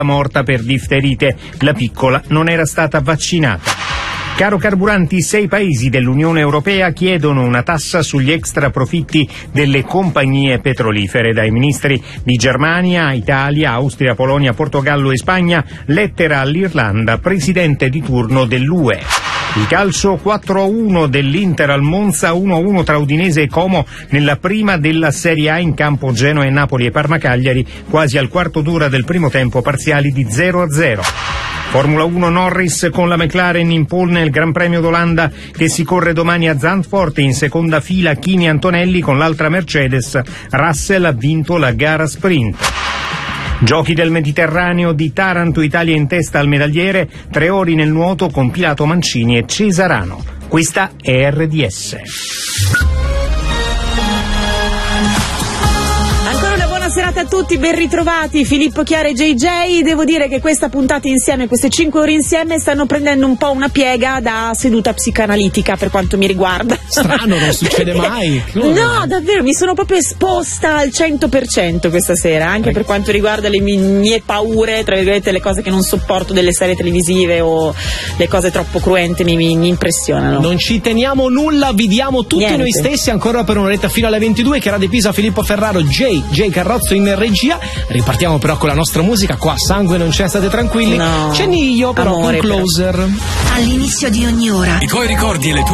morta per difterite. La piccola non era stata vaccinata. Caro carburanti, 6 paesi dell'Unione Europea chiedono una tassa sugli extra profitti delle compagnie petrolifere. Dai ministri di Germania, Italia, Austria, Polonia, Portogallo e Spagna, lettera all'Irlanda, presidente di turno dell'UE. Il calcio 4-1 dell'Inter al Monza, 1-1 tra Udinese e Como nella prima della Serie A, in campo Genoa e Napoli e Parma Cagliari, quasi al quarto d'ora del primo tempo, parziali di 0-0. Formula 1, Norris con la McLaren in pole nel Gran Premio d'Olanda che si corre domani a Zandvoort. In seconda fila Kimi Antonelli con l'altra Mercedes. Russell ha vinto la gara sprint. Giochi del Mediterraneo di Taranto, Italia in testa al medagliere, 3 ori nel nuoto con Pilato Mancini e Cesarano. Questa è RDS. Buonasera a tutti, ben ritrovati Filippo, Chiara e JJ. Devo dire che questa puntata insieme, queste 5 ore insieme, stanno prendendo un po' una piega da seduta psicanalitica per quanto mi riguarda. Strano, non succede mai. No, davvero, mi sono proprio esposta al 100% questa sera, anche per quanto riguarda le mie paure, tra virgolette, le cose che non sopporto delle serie televisive o le cose troppo cruente mi impressionano. Non ci teniamo nulla, vi diamo tutti noi stessi ancora per un'oretta fino alle 22. Chiara De Pisa, Filippo Ferraro, J Carrozzo in regia. Ripartiamo però con la nostra musica. Qua sangue non c'è, state tranquilli. No. C'è Niglio però, amore, con Closer. All'inizio di ogni ora i tuoi ricordi e le tue